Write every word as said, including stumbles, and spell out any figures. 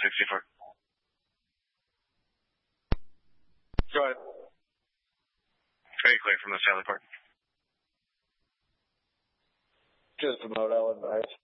sixty-four. Go ahead. Very clear from the Stanley Park. Just promote, I'll advise.